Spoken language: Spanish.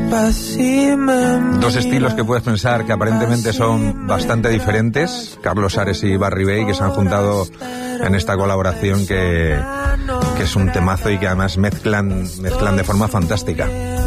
Dos estilos que puedes pensar que aparentemente son bastante diferentes, Carlos Ares y Barry Bay, que se han juntado en esta colaboración que es un temazo y que además mezclan de forma fantástica.